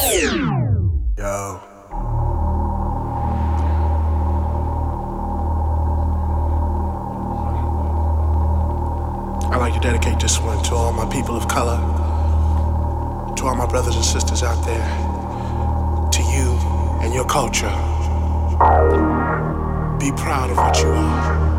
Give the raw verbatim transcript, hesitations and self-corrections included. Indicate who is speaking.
Speaker 1: Yo. I'd like to dedicate this one to all my people of color, to all my brothers and sisters out there, to you and your culture. Be proud of what you are.